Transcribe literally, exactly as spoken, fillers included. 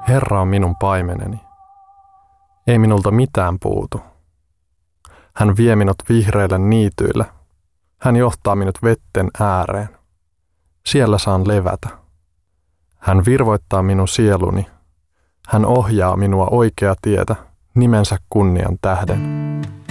Herra on minun paimeneni. Ei minulta mitään puutu. Hän vie minut vihreille niityille. Hän johtaa minut vetten ääreen. Siellä saan levätä. Hän virvoittaa minun sieluni. Hän ohjaa minua oikeaa tietä nimensä kunnian tähden.